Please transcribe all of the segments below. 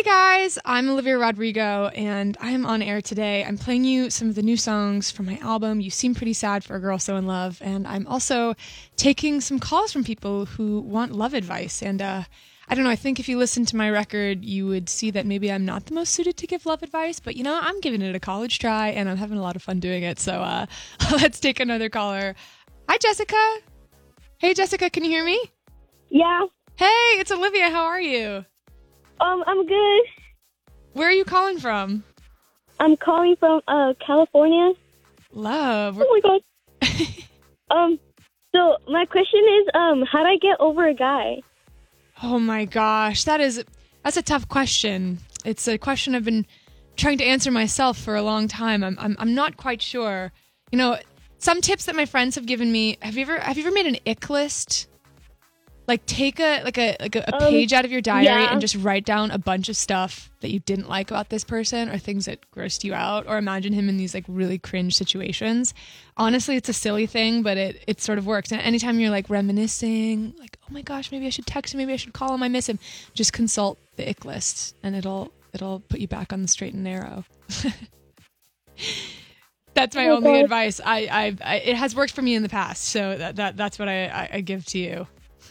Hey guys, I'm Olivia Rodrigo, and I'm on air today. I'm playing you some of the new songs from my album, You Seem Pretty Sad for a Girl So in Love, and I'm also taking some calls from people who want love advice. And I don't know, I think if you listen to my record, you would see that maybe I'm not the most suited to give love advice, but you know, I'm giving it a college try, and I'm having a lot of fun doing it. So let's take another caller. Hi, Jessica. Hey, Jessica, can you hear me? Yeah. Hey, it's Olivia. How are you? I'm good. Where are you calling from? I'm calling from California. Love. Oh my god. So my question is, how do I get over a guy? Oh my gosh, that's a tough question. It's a question I've been trying to answer myself for a long time. I'm not quite sure. You know, some tips that my friends have given me. Have you ever made an ick list? Like take a page out of your diary and just write down a bunch of stuff that you didn't like about this person or things that grossed you out, or imagine him in these like really cringe situations. Honestly, it's a silly thing, but it sort of works. And anytime you're like reminiscing, like, oh my gosh, maybe I should text him, maybe I should call him, I miss him, just consult the ick list and it'll put you back on the straight and narrow. That's my only advice. It has worked for me in the past, so that's what I give to you.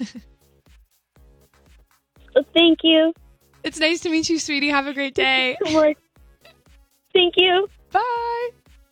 Thank you. It's nice to meet you, sweetie. Have a great day. Thank you. Bye.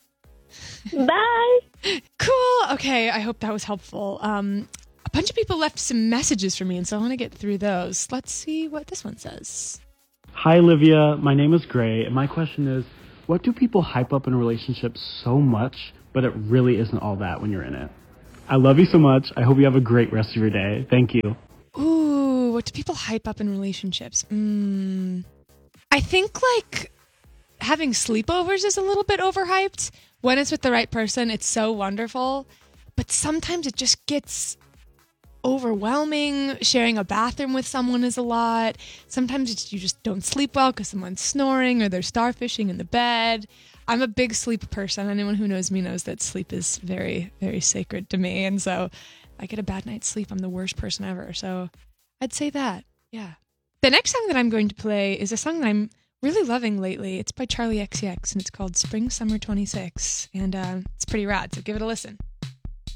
Bye. Cool. Okay, I hope that was helpful. A bunch of people left some messages for me, and so I want to get through those. Let's see what this one says. Hi, Olivia. My name is Gray, and my question is, what do people hype up in a relationship so much, but it really isn't all that when you're in it? I love you so much. I hope you have a great rest of your day. Thank you. Ooh, what do people hype up in relationships? I think like having sleepovers is a little bit overhyped. When it's with the right person, it's so wonderful. But sometimes it just gets overwhelming. Sharing a bathroom with someone is a lot. Sometimes you just don't sleep well because someone's snoring or they're starfishing in the bed. I'm a big sleep person. Anyone who knows me knows that sleep is very, very sacred to me. And so I get a bad night's sleep, I'm the worst person ever. So I'd say that. Yeah. The next song that I'm going to play is a song that I'm really loving lately. It's by Charlie XCX and it's called Spring Summer 26. And it's pretty rad. So give it a listen.